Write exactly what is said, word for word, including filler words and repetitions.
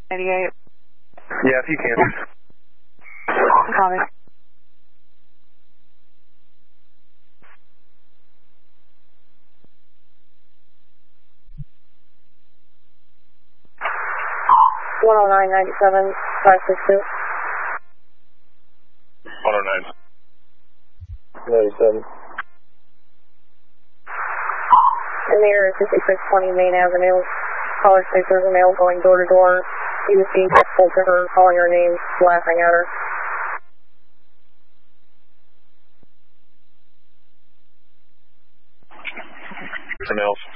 ninety-eight. Yeah, if you can. Copy. one oh nine ninety-seven, five six two. one oh nine. ninety-seven. In the area fifty-six twenty Main Avenue. Caller states there's a male going door to door. He was being textful to her, calling her names, laughing at her. Males.